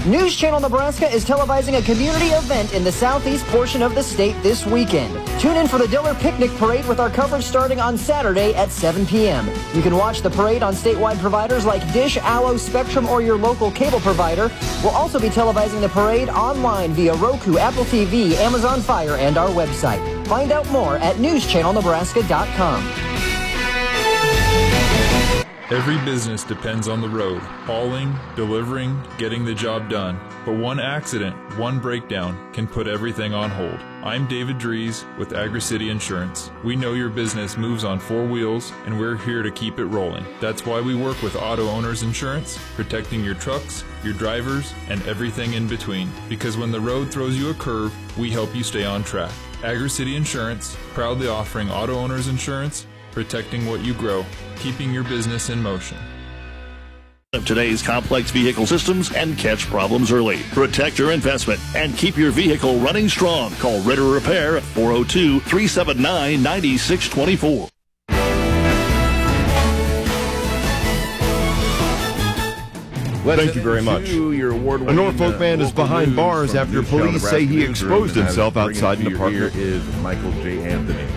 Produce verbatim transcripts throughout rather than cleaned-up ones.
News Channel Nebraska is televising a community event in the southeast portion of the state this weekend. Tune in for the Diller Picnic Parade with our coverage starting on Saturday at seven p.m. You can watch the parade on statewide providers like Dish, Allo, Spectrum, or your local cable provider. We'll also be televising the parade online via Roku, Apple T V, Amazon Fire, and our website. Find out more at news channel nebraska dot com. Every business depends on the road, hauling, delivering, getting the job done. But one accident, one breakdown, can put everything on hold. I'm David Dries with AgriCity Insurance. We know your business moves on four wheels, and we're here to keep it rolling. That's why we work with Auto Owners Insurance, protecting your trucks, your drivers, and everything in between. Because when the road throws you a curve, we help you stay on track. AgriCity Insurance, proudly offering Auto Owners Insurance, protecting what you grow, keeping your business in motion. Of today's complex vehicle systems and catch problems early. Protect your investment and keep your vehicle running strong. Call Ritter Repair at four oh two, three seven nine, nine six two four. Thank you very much. A Norfolk man is behind bars after police say he exposed himself outside an apartment. Here is Michael J. Anthony.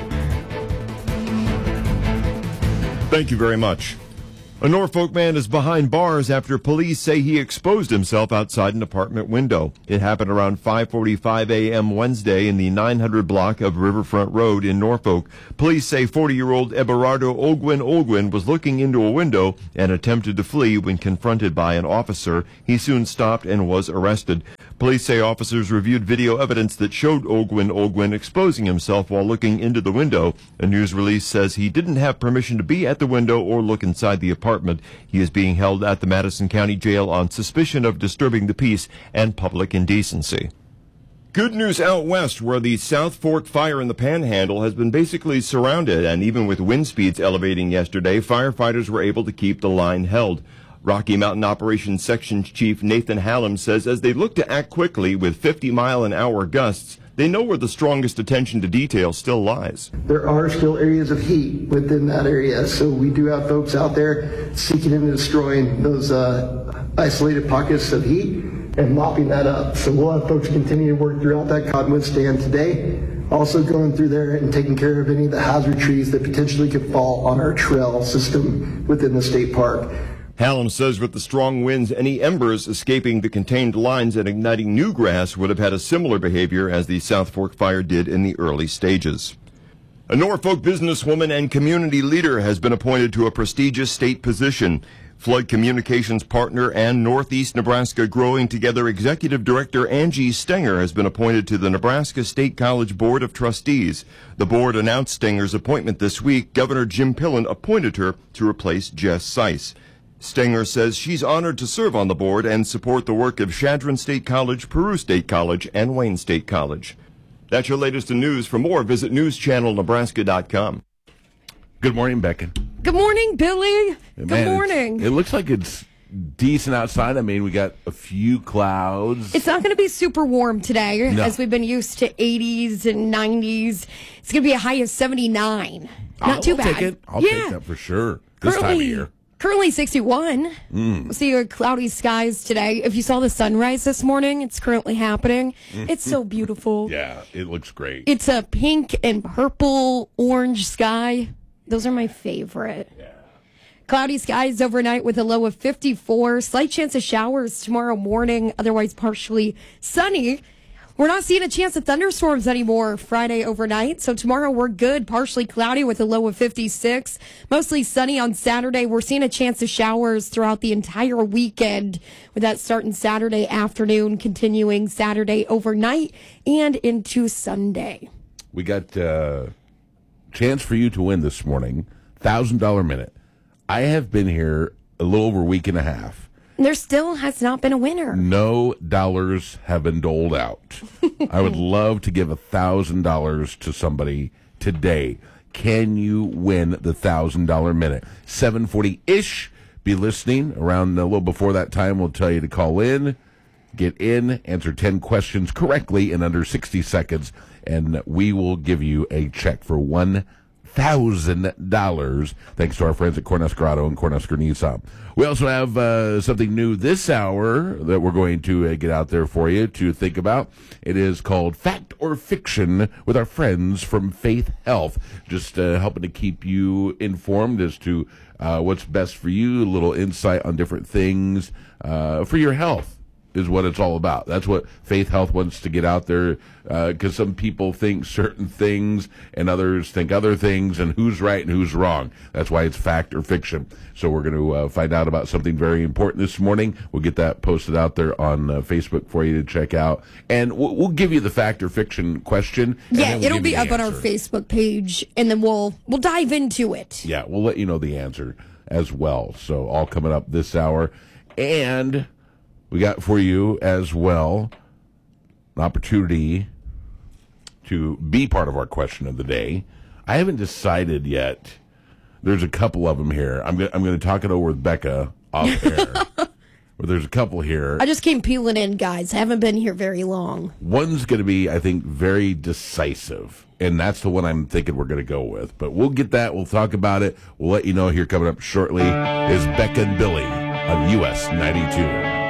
Thank you very much. A Norfolk man is behind bars after police say he exposed himself outside an apartment window. It happened around five forty-five a.m. Wednesday in the nine hundred block of Riverfront Road in Norfolk. Police say forty-year-old Eberardo Ogwin Ogwin was looking into a window and attempted to flee when confronted by an officer. He soon stopped and was arrested. Police say officers reviewed video evidence that showed Ogwin Ogwin exposing himself while looking into the window. A news release says he didn't have permission to be at the window or look inside the apartment. He is being held at the Madison County Jail on suspicion of disturbing the peace and public indecency. Good news out west, where the South Fork fire in the Panhandle has been basically surrounded, and even with wind speeds elevating yesterday, firefighters were able to keep the line held. Rocky Mountain Operations Section Chief Nathan Hallam says as they look to act quickly with fifty mile an hour gusts, they know where the strongest attention to detail still lies. There are still areas of heat within that area, so we do have folks out there seeking and destroying those uh, isolated pockets of heat and mopping that up. So we'll have folks continue to work throughout that cottonwood stand today, also going through there and taking care of any of the hazard trees that potentially could fall on our trail system within the state park. Hallam says with the strong winds, any embers escaping the contained lines and igniting new grass would have had a similar behavior as the South Fork fire did in the early stages. A Norfolk businesswoman and community leader has been appointed to a prestigious state position. Flood Communications partner and Northeast Nebraska Growing Together Executive Director Angie Stenger has been appointed to the Nebraska State College Board of Trustees. The board announced Stenger's appointment this week. Governor Jim Pillen appointed her to replace Jess Seiss. Stenger says she's honored to serve on the board and support the work of Chadron State College, Peru State College, and Wayne State College. That's your latest in news. For more, visit news channel nebraska dot com. Good morning, Becky. Good morning, Billy. Good Man, morning. It looks like it's decent outside. I mean, we got a few clouds. It's not going to be super warm today, No. as we've been used to eighties and nineties. It's going to be a high of seventy-nine. Not I'll, too I'll bad. Take it. I'll yeah. take that for sure. This currently, time of year. Currently sixty-one. Mm. We'll see your cloudy skies today. If you saw the sunrise this morning, it's currently happening. It's so beautiful. Yeah, it looks great. It's a pink and purple orange sky. Those are my favorite. Yeah. Cloudy skies overnight with a low of fifty-four. Slight chance of showers tomorrow morning, otherwise partially sunny. We're not seeing a chance of thunderstorms anymore Friday overnight. So tomorrow we're good, partially cloudy with a low of fifty-six. Mostly sunny on Saturday. We're seeing a chance of showers throughout the entire weekend, with that starting Saturday afternoon, continuing Saturday overnight and into Sunday. We got a chance for you to win this morning, one thousand dollars minute. I have been here a little over a week and a half. There still has not been a winner. No dollars have been doled out. I would love to give one thousand dollars to somebody today. Can you win the one thousand dollars minute? seven forty-ish. Be listening. Around a little before that time, we'll tell you to call in, get in, answer ten questions correctly in under sixty seconds, and we will give you a check for one thousand dollars, thanks to our friends at Cornhusker Auto and Cornhusker Nissan. We also have uh, something new this hour that we're going to uh, get out there for you to think about. It is called Fact or Fiction with our friends from Faith Health. Just uh, helping to keep you informed as to uh, what's best for you, a little insight on different things uh, for your health. Is what it's all about. That's what Faith Health wants to get out there, because uh, some people think certain things and others think other things, and who's right and who's wrong. That's why it's fact or fiction. So we're going to uh, find out about something very important this morning. We'll get that posted out there on uh, Facebook for you to check out, and we'll, we'll give you the fact or fiction question. Yeah, we'll it'll be up answer. on our Facebook page, and then we'll we'll dive into it. Yeah, we'll let you know the answer as well. So all coming up this hour, and we got for you as well an opportunity to be part of our question of the day. I haven't decided yet. There's a couple of them here. I'm going I'm going to talk it over with Becca off air. But there's a couple here. I just came peeling in, guys. I haven't been here very long. One's going to be, I think, very decisive, and that's the one I'm thinking we're going to go with. But we'll get that. We'll talk about it. We'll let you know here coming up shortly is Becca and Billy on U S ninety-two.